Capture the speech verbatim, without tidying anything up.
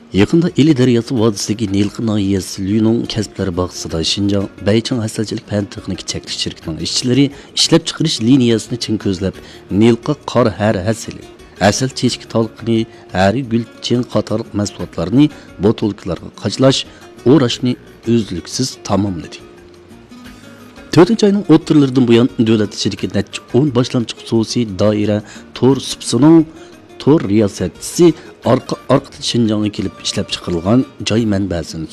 Yaqında Ili daryosi vodisidagi Nilqi nahiyasi Lyunon kasblari bog'isida Shinjong Baychang hasalchilik fan texnika cheklash shirkatining ishchilari ishlab chiqarish liniyasini chin ko'zlab Nilqi qor har hasili, asal chechki talqini, hari gul chin qatorliq mahsulotlarni botulkalarga qachlash, o'rashni uzluksiz tamomladi. to'rtinchi oyning o'ttirlaridan buyon davlat ichidagi necha o'n boshlamchi xususiy doira to'r supsining to'r riyosatchisi orqa orqa Shinjongga kelib ishlab chiqarilgan joy manbasini